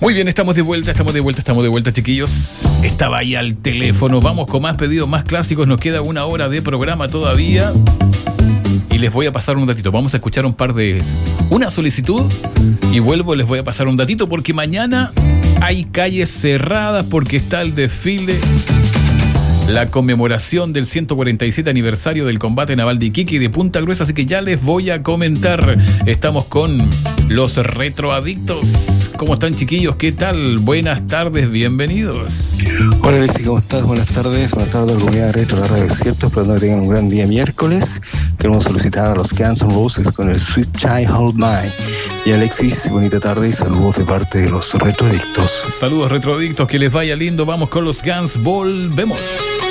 Muy bien, estamos de vuelta, chiquillos. Estaba ahí al teléfono. Vamos con más pedidos, más clásicos. Nos queda una hora de programa todavía. Y les voy a pasar un datito. Vamos a escuchar una solicitud. Y vuelvo, les voy a pasar un datito. Porque mañana hay calles cerradas porque está el desfile. La conmemoración del 147 aniversario del combate naval de Iquique y de Punta Gruesa, así que ya les voy a comentar. Estamos con los retroadictos. ¿Cómo están, chiquillos? ¿Qué tal? Buenas tardes, bienvenidos. Hola, Alexis, ¿cómo estás? Buenas tardes a la comunidad retro de la Radio Desierto. Esperando que tengan un gran día miércoles. Queremos solicitar a los Guns N' Roses con el Sweet Child Hold Mine. Y Alexis, bonita tarde y saludos de parte de los retroadictos. Saludos, retroadictos, que les vaya lindo. Vamos con los Guns, volvemos.